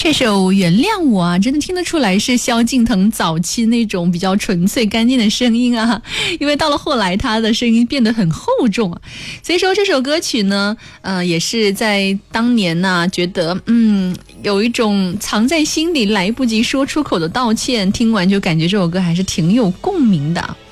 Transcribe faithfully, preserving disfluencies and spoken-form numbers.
这首原谅我啊，真的听得出来是萧敬腾早期那种比较纯粹干净的声音啊，因为到了后来他的声音变得很厚重啊，所以说这首歌曲呢呃，也是在当年呢、啊、觉得嗯有一种藏在心里来不及说出口的道歉，听完就感觉这首歌还是挺有共鸣的。